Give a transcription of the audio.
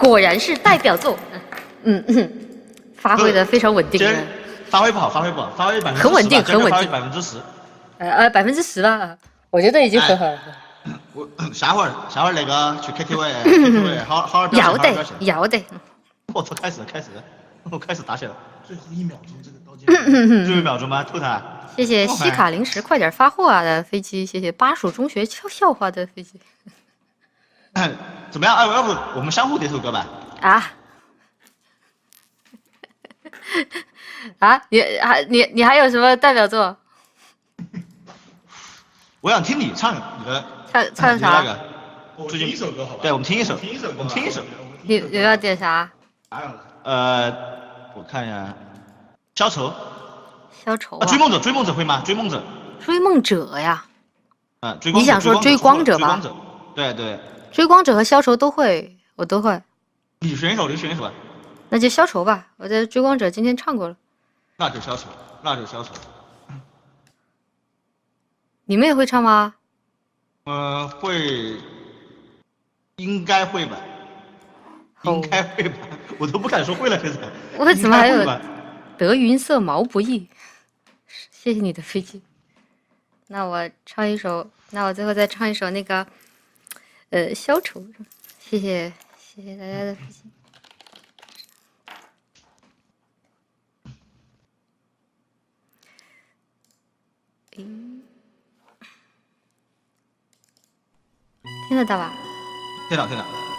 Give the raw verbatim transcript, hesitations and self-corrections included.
果然是代表作。嗯嗯，发挥的非常稳定。 发挥不好，发挥不好，发挥百分之很稳定，很稳定， 百分之十。 呃呃，百分之十了，我觉得已经很好了。 我下会儿下会儿那个去 K T V，K T V 好好好表现，好表现。 要得， 我操，开始开始，我开始打起来了。最后一秒钟这个刀剑。最后一秒钟吗？吐他。 谢谢西卡零食，快点发货啊的飞机，谢谢巴蜀中学笑笑话的飞机。 怎么样？哎，要不我们相互点首歌吧？ 啊？啊？你还你你还有什么代表作？ 我想听你唱你的。 唱唱啥？ 那个。最近一首歌好吧？对，我们听一首。听一首。我们听一首。 你你要点啥？ 呃，我看一下。消愁。 消愁啊！追梦者，追梦者会吗？追梦者。 追梦者呀。 嗯，追光者。 你想说追光者吧？ 追光者。对对。 追光者和消愁都会，我都会。 你选一首，你选一首吧。 那就消愁吧，我在追光者今天唱过了。 那就消愁，那就消愁。 你们也会唱吗？ 嗯、呃，会，应该会吧，应该会吧，我都不敢说会了，现在。 我怎么还有德云社毛不易？谢谢你的飞机。那我唱一首，那我最后再唱一首那个，呃，消愁。谢谢谢谢大家的飞机。嗯，听得到吧？ 听到听到。